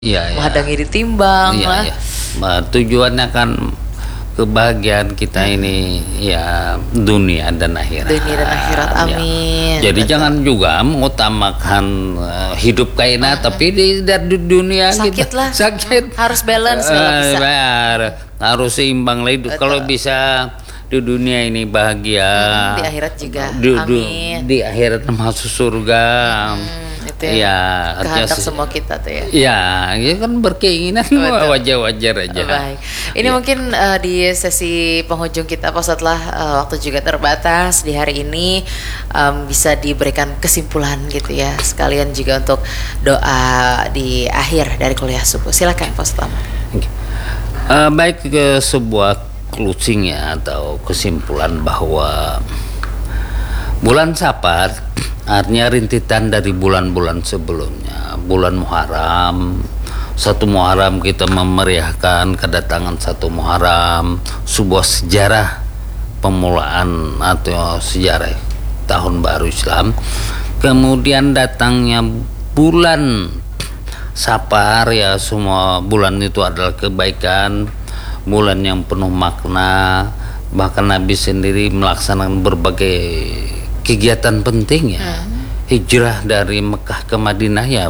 Iya, Menghadangi ditimbang iya, lah. iya. Tujuannya kan kebahagiaan kita ini ya dunia dan akhirat. Dunia dan akhirat, amin. Ya. Jadi Betul. jangan juga mengutamakan hidup kaina tapi di dunia Sakit kita lah. sakit. Harus balance kalau bisa. Harus seimbang lah hidup. Kalau bisa di dunia ini bahagia, Di akhirat juga, amin. Di akhirat masuk surga. Itu ya, kehendak semua kita tuh ya. Ya kan berkeinginan wajar-wajar aja. Baik. Ini mungkin di sesi penghujung kita, Pak, setelah waktu juga terbatas di hari ini, bisa diberikan kesimpulan gitu ya, sekalian juga untuk doa di akhir dari kuliah subuh. Silakan, Pak Ustaz. Baik, ke sebuah closing ya atau kesimpulan bahwa bulan Safar artinya rintitan dari bulan-bulan sebelumnya. Bulan Muharram, 1 Muharram kita memeriahkan kedatangan 1 Muharram, sebuah sejarah pemulaan atau sejarah tahun baru Islam. Kemudian datangnya bulan Safar, ya semua bulan itu adalah kebaikan, bulan yang penuh makna. Bahkan Nabi sendiri melaksanakan berbagai kegiatan penting ya. Hijrah dari Mekah ke Madinah ya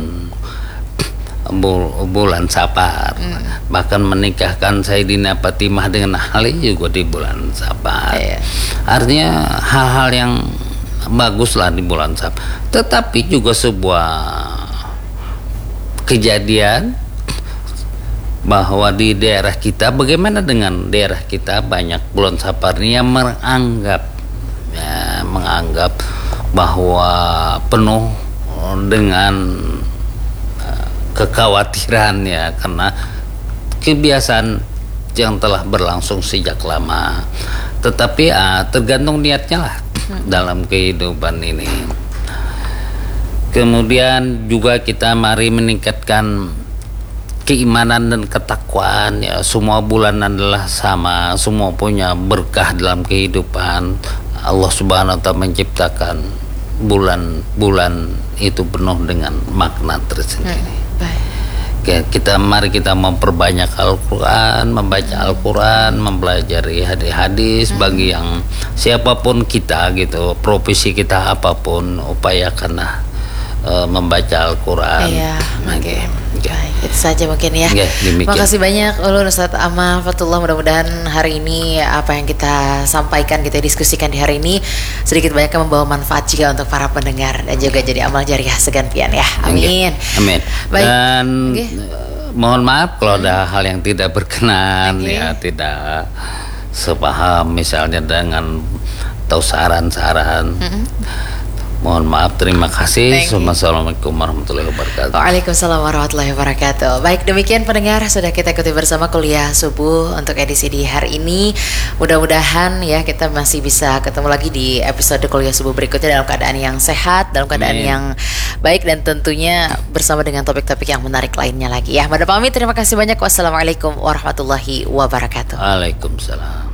bulan Safar. Bahkan menikahkan Sayyidina Fatimah dengan Ali juga di bulan Safar. Artinya hal-hal yang bagus lah di bulan Safar. Tetapi juga sebuah kejadian bahwa di daerah kita, bagaimana dengan daerah kita, banyak bulan Safar ini yang menganggap bahwa penuh dengan kekhawatiran ya, karena kebiasaan yang telah berlangsung sejak lama. Tetapi tergantung niatnya lah dalam kehidupan ini. Kemudian juga kita mari meningkatkan keimanan dan ketakwaan ya. Semua bulan adalah sama, semua punya berkah dalam kehidupan. Allah Subhanahu wa Ta'ala menciptakan bulan-bulan itu penuh dengan makna tersendiri. Mari kita memperbanyak Al-Quran, membaca Al-Quran, mempelajari hadis-hadis. Bagi yang siapapun kita gitu, profesi kita apapun, upayakanlah membaca Al-Quran. Baik, itu saja mungkin ya. Terima kasih banyak Ulun Ustaz Amal Fatullah. Mudah-mudahan hari ini apa yang kita sampaikan, kita diskusikan di hari ini sedikit banyak membawa manfaat juga untuk para pendengar dan juga jadi amal jariah segantian ya. Amin. Amin. Baik. Dan mohon maaf kalau ada hal yang tidak berkenan ya, tidak sepaham misalnya dengan atau saran-saran. Mohon maaf, terima kasih. Assalamualaikum warahmatullahi wabarakatuh. Waalaikumsalam warahmatullahi wabarakatuh. Baik, demikian pendengar, sudah kita ikuti bersama kuliah subuh untuk edisi di hari ini. Mudah-mudahan ya kita masih bisa ketemu lagi di episode kuliah subuh berikutnya dalam keadaan yang sehat, dalam keadaan yang baik, dan tentunya bersama dengan topik-topik yang menarik lainnya lagi ya. Pada pamit, terima kasih banyak. Wassalamualaikum warahmatullahi wabarakatuh. Waalaikumsalam.